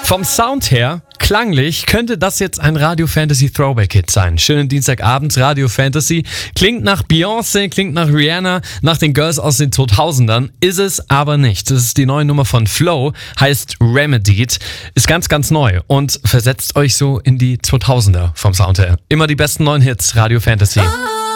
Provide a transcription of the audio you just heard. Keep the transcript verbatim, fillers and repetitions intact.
Vom Sound her, klanglich, könnte das jetzt ein Radio Fantasy Throwback Hit sein. Schönen Dienstagabend, Radio Fantasy. Klingt nach Beyoncé, klingt nach Rihanna, nach den Girls aus den zweitausendern. Ist es aber nicht. Das ist die neue Nummer von Flow, heißt Remedied. Ist ganz, ganz neu und versetzt euch so in die zweitausender vom Sound her. Immer die besten neuen Hits, Radio Fantasy.